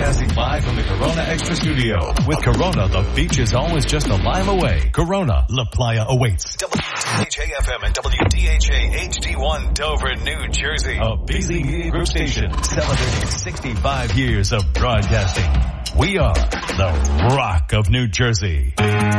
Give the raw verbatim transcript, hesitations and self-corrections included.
Broadcasting live from the Corona Extra Studio. With Corona, the beach is always just a mile away. Corona, La Playa awaits. W D H A F M and W D H A H D one Dover, New Jersey. A Beasley Media Group station celebrating sixty-five years of broadcasting. We are the Rock of New Jersey.